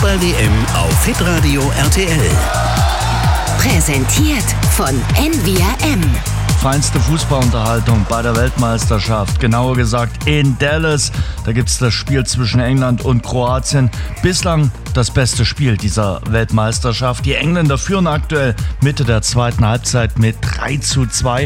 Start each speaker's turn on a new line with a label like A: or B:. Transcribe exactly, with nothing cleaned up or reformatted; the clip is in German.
A: Fußball-W M auf Hitradio R T L.
B: Präsentiert von N V R M.
C: Feinste Fußballunterhaltung bei der Weltmeisterschaft. Genauer gesagt in Dallas. Da gibt es das Spiel zwischen England und Kroatien. Bislang das beste Spiel dieser Weltmeisterschaft. Die Engländer führen aktuell Mitte der zweiten Halbzeit mit drei zu zwei.